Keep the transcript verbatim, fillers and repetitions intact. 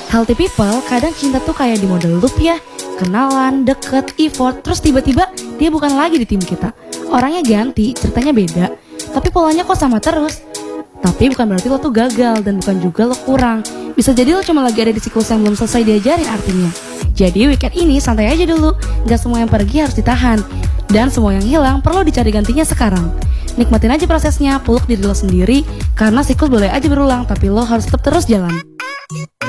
Healthy people kadang cinta tuh kayak di model loop ya. Kenalan, deket, effort, terus tiba-tiba dia bukan lagi di tim kita. Orangnya ganti, ceritanya beda, tapi polanya kok sama terus. Tapi bukan berarti lo tuh gagal dan bukan juga lo kurang. Bisa jadi lo cuma lagi ada di siklus yang belum selesai diajarin artinya. Jadi weekend ini santai aja dulu. Gak semua yang pergi harus ditahan. Dan semua yang hilang perlu dicari gantinya sekarang. Nikmatin aja prosesnya, peluk diri lo sendiri. Karena siklus boleh aja berulang, tapi lo harus tetap terus jalan.